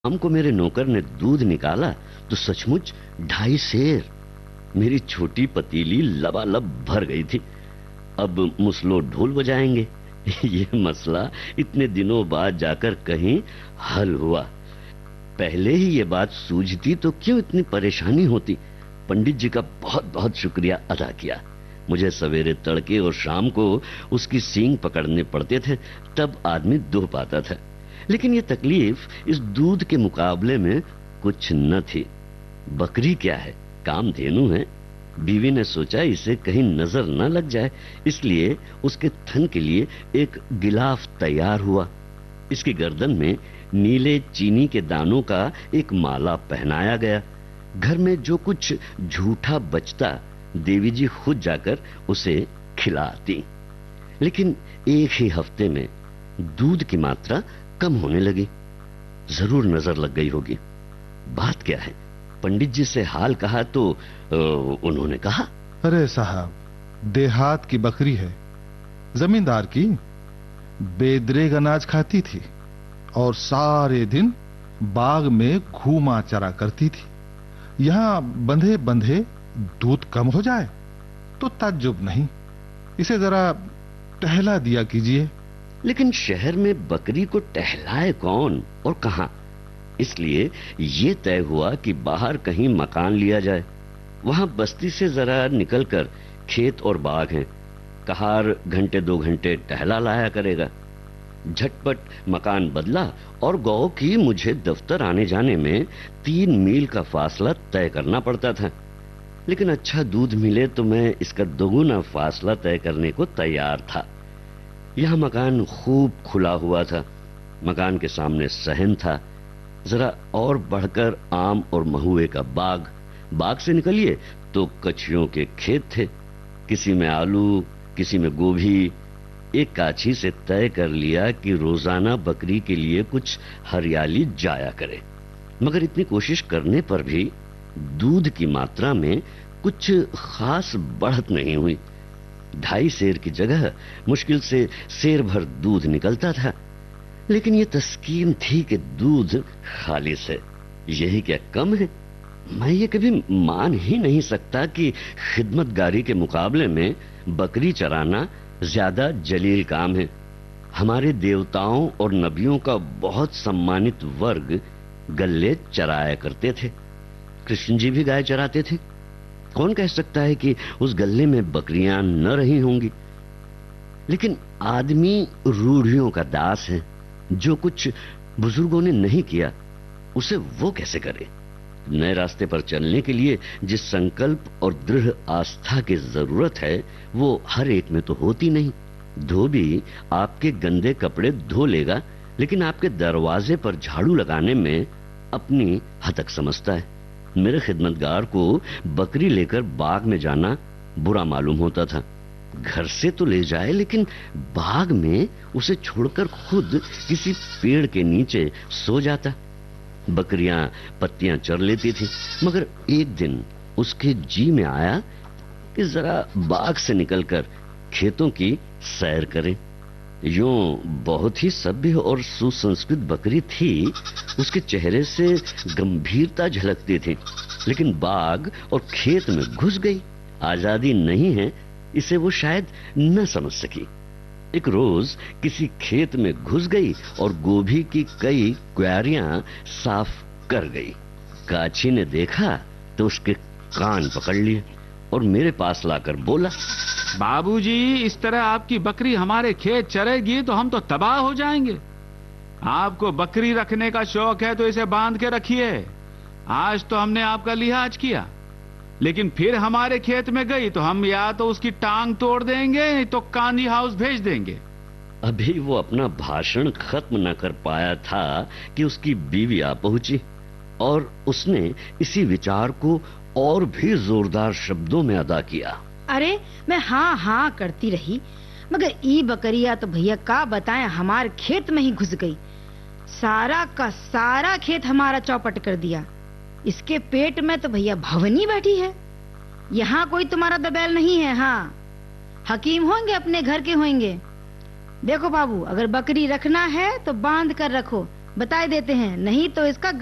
शाम को मेरे नौकर ने दूध निकाला तो सचमुच 2.5 सेर। मेरी छोटी पतीली लबालब भर गई थी। अब मुसलो ढोल बजाएंगे। ये मसला इतने दिनों बाद जाकर कहीं हल हुआ। पहले ही ये बात सूझती तो क्यों इतनी परेशानी होती। पंडित जी का बहुत बहुत शुक्रिया अदा किया। मुझे सवेरे तड़के और शाम को उसकी सींग पकड़ने पड़ते थे, तब आदमी दुह पाता था। लेकिन ये तकलीफ इस दूध के मुकाबले में कुछ न थी। बकरी क्या है, कामधेनु है। बीवी ने सोचा इसे कहीं नजर न लग जाए, इसलिए उसके थन के लिए एक गिलाफ तैयार हुआ। इसकी गर्दन में नीले चीनी के दानों का एक माला पहनाया गया। घर में जो कुछ झूठा बचता देवी जी खुद जाकर उसे खिलाती। लेकिन एक ही हफ्ते में दूध की मात्रा कम होने लगी। जरूर नजर लग गई होगी। बात क्या है? पंडित जी से हाल कहा तो उन्होंने कहा, अरे साहब, देहात की बकरी है, जमींदार की। बेदरेग अनाज खाती थी और सारे दिन बाग में घूमा चरा करती थी। यहां बंधे बंधे दूध कम हो जाए तो ताज्जुब नहीं। इसे जरा टहला दिया कीजिए। लेकिन शहर में बकरी को टहलाए कौन और कहां? इसलिए ये तय हुआ कि बाहर कहीं मकान लिया जाए। वहां बस्ती से जरा निकलकर खेत और बाग हैं। कहार घंटे 2 घंटे टहला लाया करेगा। झटपट मकान बदला और गौ की मुझे दफ्तर आने जाने में 3 मील का फासला तय करना पड़ता था। लेकिन अच्छा दूध मिले तो मैं इसका दोगुना फासला तय करने को तैयार था। यह मकान खूब खुला हुआ था। मकान के सामने सहन था। जरा और बढ़कर आम और महुए का बाग। बाग से निकलिए तो कछुओं के खेत थे। किसी में आलू, किसी में गोभी। एक काछी से तय कर लिया कि रोजाना बकरी के लिए कुछ हरियाली जाया करे। मगर इतनी कोशिश करने पर भी दूध की मात्रा में कुछ खास बढ़त नहीं हुई। 2.5 सेर की जगह मुश्किल से सेर भर दूध निकलता था। लेकिन ये तस्कीन थी कि दूध खालिस है। यही क्या कम है? मैं ये कभी मान ही नहीं सकता कि खिदमतगारी के मुकाबले में बकरी चराना ज्यादा जलील काम है। हमारे देवताओं और नबियों का बहुत सम्मानित वर्ग गल्ले चराया करते थे। कृष्ण जी भी गाय चराते थे। कौन कह सकता है कि उस गल्ले में बकरियां न रही होंगी? लेकिन आदमी रूढ़ियों का दास है। जो कुछ बुजुर्गों ने नहीं किया उसे वो कैसे करे? नए रास्ते पर चलने के लिए जिस संकल्प और दृढ़ आस्था की जरूरत है वो हर एक में तो होती नहीं। धोबी आपके गंदे कपड़े धो लेगा, लेकिन आपके दरवाजे पर झाड़ू लगाने में अपनी हतक समझता है। मेरे खिदमतगार को बकरी लेकर बाग में जाना बुरा मालूम होता था। घर से तो ले जाए, लेकिन बाग में उसे छोड़कर खुद किसी पेड़ के नीचे सो जाता। बकरियां पत्तियां चर लेती थी। मगर एक दिन उसके जी में आया कि जरा बाग से निकलकर खेतों की सैर करे। यूं बहुत ही सभ्य और सुसंस्कृत बकरी थी। उसके चेहरे से गंभीरता झलकती थी, लेकिन बाग और खेत में घुस गई। आजादी नहीं है इसे वो शायद न समझ सकी। एक रोज किसी खेत में घुस गई और गोभी की कई क्यारियां साफ कर गई। काछी ने देखा तो उसके कान पकड़ लिए और मेरे पास लाकर बोला, बाबूजी, इस तरह आपकी बकरी हमारे खेत चरेगी तो हम तो तबाह हो जाएंगे। आपको बकरी रखने का शौक है तो इसे बांध के रखिए। आज तो हमने आपका लिहाज किया, लेकिन फिर हमारे खेत में गई तो हम या तो उसकी टांग तोड़ देंगे नहीं तो कांदी हाउस भेज देंगे। अभी वो अपना भाषण खत्म न कर पाया था कि उसकी बीवी आ पहुंची और उसने इसी विचार को और भी जोरदार शब्दों में अदा किया। अरे मैं हाँ हाँ करती रही, मगर ई बकरिया तो भैया का बताएं हमारे खेत में ही घुस गई। सारा का सारा खेत हमारा चौपट कर दिया। इसके पेट में तो भैया भवनी बैठी है। यहाँ कोई तुम्हारा दबैल नहीं है। हाँ, हकीम होंगे, अपने घर के होंगे। देखो बाबू, अगर बकरी रखना है तो बांध कर रखो, बताए देते हैं, नहीं तो इसका